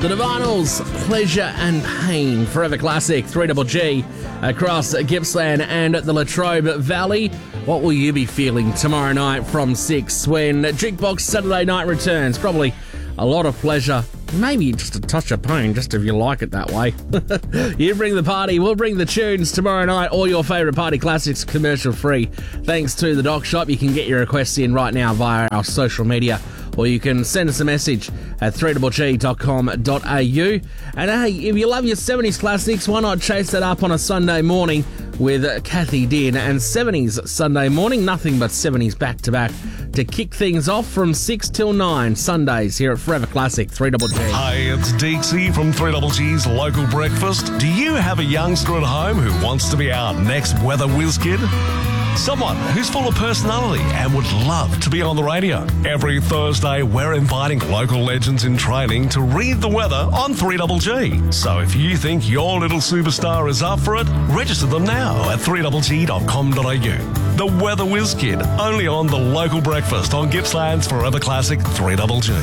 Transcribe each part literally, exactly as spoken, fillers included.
The Divinyls, Pleasure and Pain, Forever Classic, three G G, across Gippsland and the Latrobe Valley. What will you be feeling tomorrow night from six when Jukebox Saturday Night returns? Probably a lot of pleasure, maybe just a touch of pain, just if you like it that way. You bring the party, we'll bring the tunes tomorrow night. All your favourite party classics, commercial free. Thanks to the Doc Shop. You can get your requests in right now via our social media, or you can send us a message at three g g dot com dot a u. And hey, if you love your seventies classics, why not chase that up on a Sunday morning with Kathy Din and seventies Sunday morning, nothing but seventies back-to-back to kick things off from six till nine Sundays here at Forever Classic three G G. Hi, it's Deeksy from three G G's Local Breakfast. Do you have a youngster at home who wants to be our next weather whiz kid? Someone who's full of personality and would love to be on the radio. Every Thursday, we're inviting local legends in training to read the weather on three G G. So if you think your little superstar is up for it, register them now at three g g dot com dot a u. The Weather Whiz Kid, only on the Local Breakfast on Gippsland's Forever Classic three G G.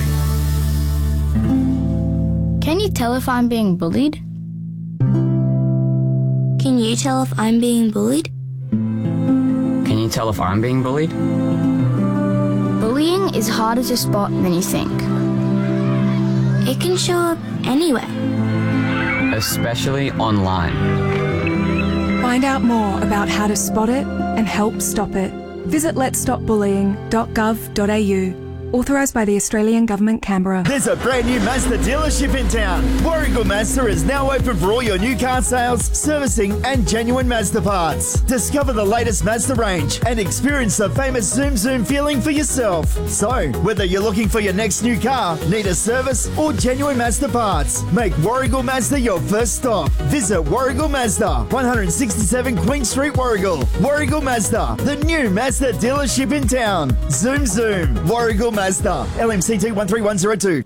Can you tell if I'm being bullied? Can you tell if I'm being bullied? Can you tell if I'm being bullied? Bullying is harder to spot than you think. It can show up anywhere. Especially online. Find out more about how to spot it and help stop it. Visit lets stop bullying dot gov dot a u. Authorised by the Australian Government, Canberra. There's a brand new Mazda dealership in town. Warragul Mazda is now open for all your new car sales, servicing and genuine Mazda parts. Discover the latest Mazda range and experience the famous Zoom Zoom feeling for yourself. So, whether you're looking for your next new car, need a service or genuine Mazda parts, make Warragul Mazda your first stop. Visit Warragul Mazda, one sixty-seven Queen Street, Warragul. Warragul Mazda, the new Mazda dealership in town. Zoom Zoom, Warragul Mazda. Mazda, L M C T one three one zero two.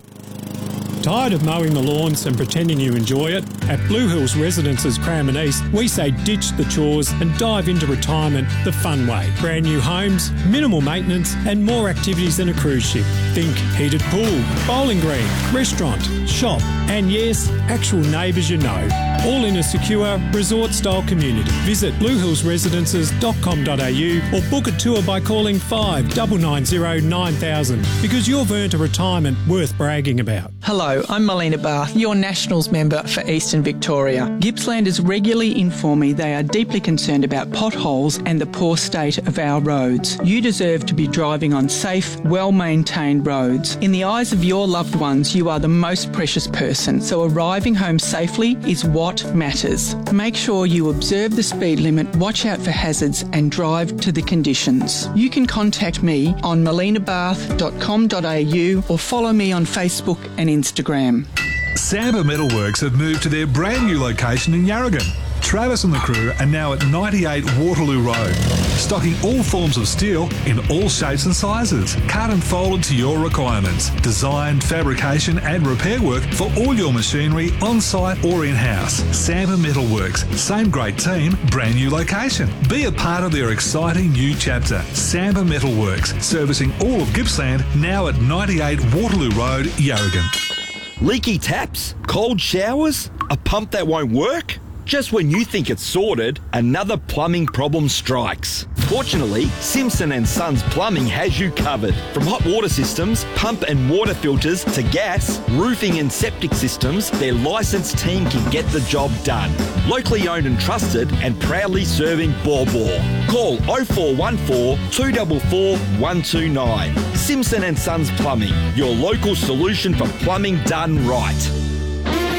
Tired of mowing the lawns and pretending you enjoy it? At Blue Hills Residences Cranbourne East, we say ditch the chores and dive into retirement the fun way. Brand new homes, minimal maintenance and more activities than a cruise ship. Think heated pool, bowling green, restaurant, shop and yes, actual neighbours you know. All in a secure resort-style community. Visit blue hills residences dot com dot a u or book a tour by calling five nine nine zero nine thousand because you've earned a retirement worth bragging about. Hello, I'm Melina Bath, your Nationals member for Eastern Victoria. Gippslanders regularly inform me they are deeply concerned about potholes and the poor state of our roads. You deserve to be driving on safe, well-maintained roads. In the eyes of your loved ones, you are the most precious person, so arriving home safely is what matters. Make sure you observe the speed limit, watch out for hazards and drive to the conditions. You can contact me on melina bath dot com dot a u or follow me on Facebook and Instagram. Samba Metalworks have moved to their brand new location in Yarragon. Travis and the crew are now at ninety-eight Waterloo Road, stocking all forms of steel in all shapes and sizes, cut and folded to your requirements. Design, fabrication and repair work for all your machinery on-site or in-house. Samba Metalworks, same great team, brand new location. Be a part of their exciting new chapter. Samba Metalworks, servicing all of Gippsland, now at ninety-eight Waterloo Road, Yarragon. Leaky taps? Cold showers? A pump that won't work? Just when you think it's sorted, another plumbing problem strikes. Fortunately, Simpson and Sons Plumbing has you covered. From hot water systems, pump and water filters to gas, roofing and septic systems, their licensed team can get the job done. Locally owned and trusted and proudly serving Baw Baw. Call oh four one four, two four four, one two nine. Simpson and Sons Plumbing, your local solution for plumbing done right.